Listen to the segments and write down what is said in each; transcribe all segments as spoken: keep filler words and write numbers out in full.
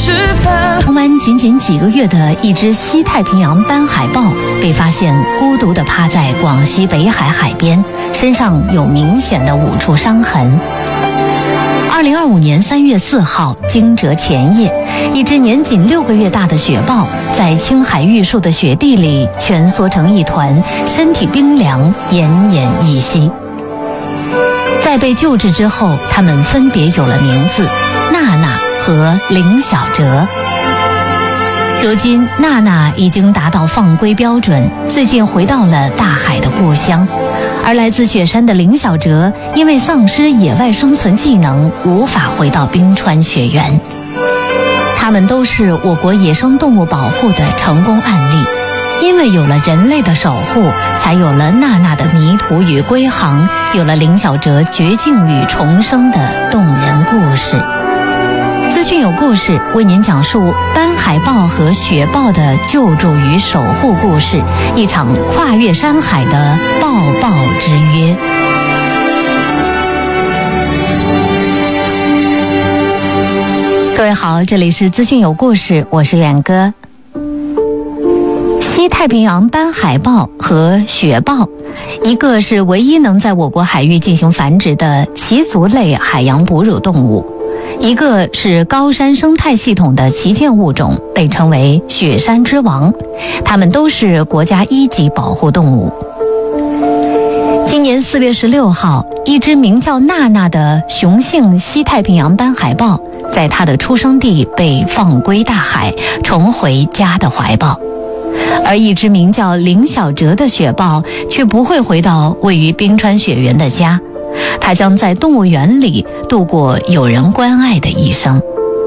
时分。 澎湾仅仅几个月的一只西太平洋斑海豹被发现孤独地趴在广西北海海边，身上有明显的五处伤痕。二零二五年三月四号惊蛰前夜，一只年仅六个月大的雪豹在青海玉树的雪地里蜷缩成一团，身体冰凉，奄奄一息。在被救治之后，它们分别有了名字娜娜和林小哲。如今娜娜已经达到放归标准，最近回到了大海的故乡。而来自雪山的林小哲因为丧失野外生存技能，无法回到冰川雪原。他们都是我国野生动物保护的成功案例，因为有了人类的守护，才有了娜娜的迷途与归航，有了林小哲绝境与重生的动人故事。资讯有故事为您讲述斑海豹和雪豹的救助与守护故事，一场跨越山海的抱抱之约。各位好，这里是资讯有故事，我是远哥。西太平洋斑海豹和雪豹，一个是唯一能在我国海域进行繁殖的鳍足类海洋哺乳动物，一个是高山生态系统的旗舰物种，被称为雪山之王，它们都是国家一级保护动物。今年四月十六号，一只名叫娜娜的雄性西太平洋斑海豹在它的出生地被放归大海，重回家的怀抱。而一只名叫林小哲的雪豹却不会回到位于冰川雪原的家，它将在动物园里度过有人关爱的一生。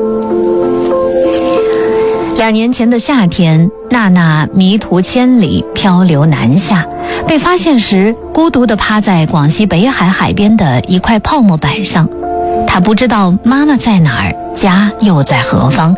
两年前的夏天，娜娜迷途千里，漂流南下，被发现时孤独地趴在广西北海海边的一块泡沫板上。她不知道妈妈在哪儿，家又在何方，